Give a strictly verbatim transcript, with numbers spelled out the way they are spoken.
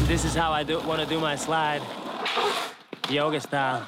This is how I do want to do my slide, yoga style.